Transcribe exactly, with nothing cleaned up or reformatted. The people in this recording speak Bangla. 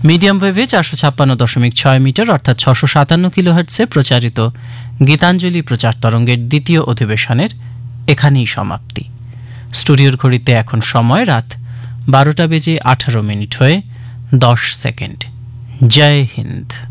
মিডিয়াম ওয়েভে চারশো ছাপ্পান্ন দশমিক ছয় মিটার অর্থাৎ ছশো সাতান্ন কিলোহার্টসে প্রচারিত গীতাঞ্জলি প্রচার তরঙ্গের দ্বিতীয় অধিবেশনের এখানেই সমাপ্তি। স্টুডিওর ঘড়িতে এখন সময় রাত বারোটা বেজে আঠারো মিনিট হয়ে দশ সেকেন্ড। জয় হিন্দ।